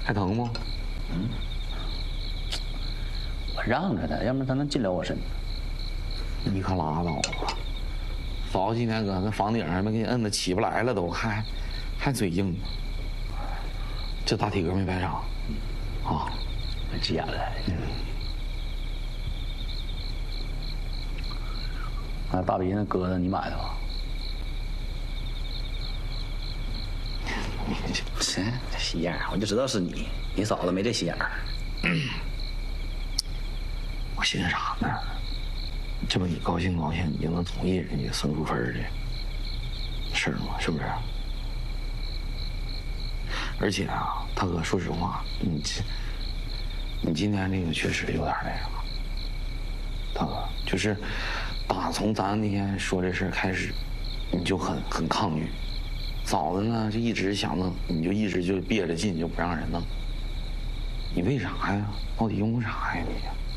还疼吗？ 我让着他，要不然他能进了我身子。 你可拉倒吧！早几天搁那房顶上没给你摁的起不来了都，还嘴硬呢。这大体格没白长啊！ 急眼了。那大鼻那鸽子你买的吧？这心眼我就知道是你，你嫂子没这心眼儿。 我寻思啥呢？这不你高兴高兴，你就能同意人家孙淑芬的事儿吗？是不是？而且啊，大哥，说实话，你今天这个确实有点那啥。大哥，就是打从咱那天说这事儿开始，你就很抗拒。嫂子呢，就一直想弄，你就一直就憋着劲，就不让人弄。你为啥呀？到底用啥呀你？